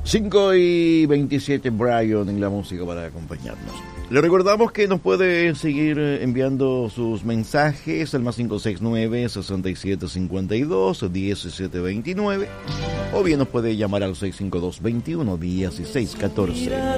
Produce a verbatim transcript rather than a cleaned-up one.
cinco y veintisiete, Brian en la música para acompañarnos. Le recordamos que nos puede seguir enviando sus mensajes al más cinco seis nueve, seis siete cinco dos, diecisiete veintinueve o bien nos puede llamar al seis cinco dos, veintiuno, dieciséis catorce.